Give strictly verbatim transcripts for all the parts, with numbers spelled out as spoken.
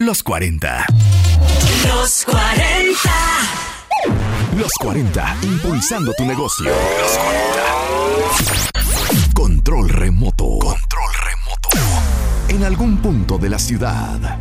Los cuarenta. Los cuarenta. Los cuarenta, impulsando tu negocio. Los cuarenta. Control remoto. Control remoto. En algún punto de la ciudad.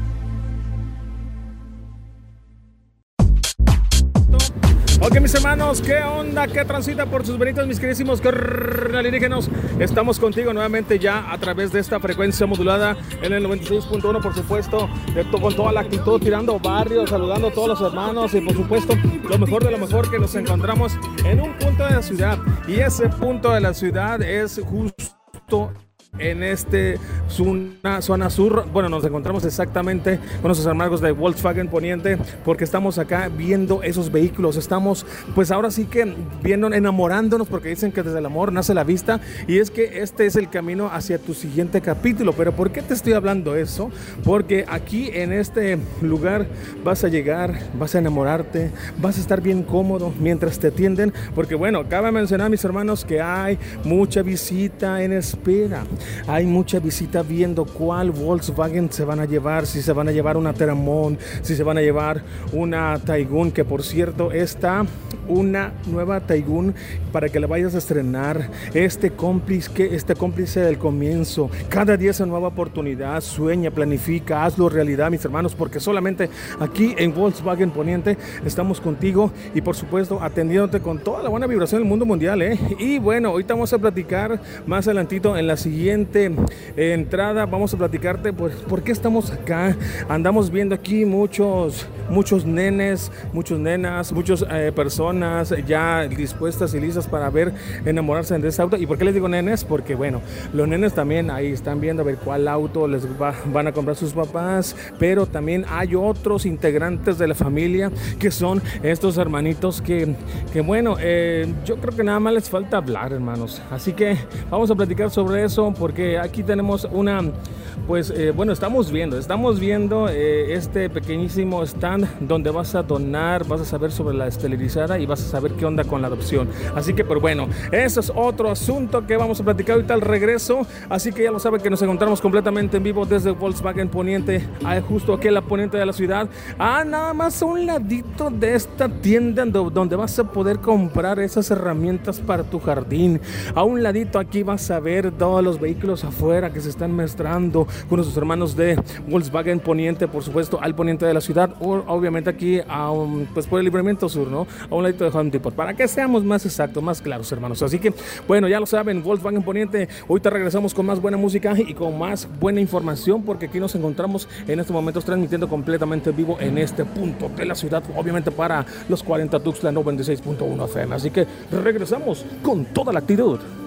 Ok, mis hermanos, ¿qué onda? ¿Qué transita por sus venitas, mis queridísimos alienígenos? Estamos contigo nuevamente ya a través de esta frecuencia modulada en el noventa y seis punto uno, por supuesto, de to- con toda la actitud, tirando barrios, saludando a todos los hermanos y, por supuesto, lo mejor de lo mejor, que nos encontramos en un punto de la ciudad. Y ese punto de la ciudad es justo en este zona, zona sur. Bueno, nos encontramos exactamente con nuestros hermanos de Volkswagen Poniente, porque estamos acá viendo esos vehículos. Estamos, pues ahora sí que viendo, enamorándonos, porque dicen que desde el amor nace la vista, y es que este es el camino hacia tu siguiente capítulo. Pero ¿por qué te estoy hablando eso? Porque aquí en este lugar vas a llegar, vas a enamorarte, vas a estar bien cómodo mientras te atienden, porque bueno, cabe mencionar, mis hermanos, que hay mucha visita en espera. Hay mucha visita viendo cuál Volkswagen se van a llevar, si se van a llevar una Teramon, si se van a llevar una Taygun, que por cierto está una nueva Taygun para que la vayas a estrenar. Este cómplice, que este cómplice del comienzo, cada día es una nueva oportunidad. Sueña, planifica, hazlo realidad, mis hermanos, porque solamente aquí en Volkswagen Poniente estamos contigo y, por supuesto, atendiéndote con toda la buena vibración del mundo mundial, ¿eh? Y bueno, ahorita vamos a platicar más adelantito en la siguiente eh, entrada. Vamos a platicarte pues, por qué estamos acá. Andamos viendo aquí muchos, muchos nenes, muchos nenas, muchas eh, personas ya dispuestas y listas para ver enamorarse de ese auto. ¿Y por qué les digo nenes? Porque bueno, los nenes también ahí están viendo a ver cuál auto les va, van a comprar sus papás, pero también hay otros integrantes de la familia que son estos hermanitos que, que bueno, eh, yo creo que nada más les falta hablar, hermanos. Así que vamos a platicar sobre eso, porque aquí tenemos una, pues eh, bueno, estamos viendo, estamos viendo eh, este pequeñísimo stand donde vas a donar, vas a saber sobre la esterilizada y vas a saber qué onda con la adopción. Así que, pero bueno, eso es otro asunto que vamos a platicar ahorita al regreso. Así que ya lo saben que nos encontramos completamente en vivo desde Volkswagen Poniente, ah, justo aquí en la poniente de la ciudad. Ah, nada más a un ladito de esta tienda donde vas a poder comprar esas herramientas para tu jardín. A un ladito aquí vas a ver todos los vehículos afuera que se están mostrando con nuestros hermanos de Volkswagen Poniente, por supuesto, al poniente de la ciudad, o obviamente aquí a un, pues por el Libramiento Sur, ¿no? A un ladito de Home Depot, para que seamos más exactos, más claros, hermanos. Así que, bueno, ya lo saben, Volkswagen Poniente. Ahorita regresamos con más buena música y con más buena información, porque aquí nos encontramos en estos momentos transmitiendo completamente vivo en este punto de la ciudad, obviamente para los cuarenta Tuxtla noventa y seis punto uno F M. Así que regresamos con toda la actitud.